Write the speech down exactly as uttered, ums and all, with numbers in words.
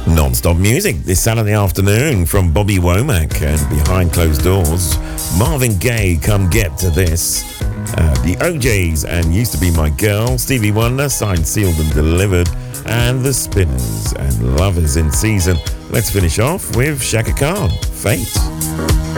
Non-stop music this Saturday afternoon from Bobby Womack, and behind closed doors, Marvin Gaye, Come Get to This, uh, the O Js and Used to Be My Girl, Stevie Wonder, Signed, Sealed and Delivered, and the Spinners and Lovers in Season. Let's finish off with Chaka Khan, Fate.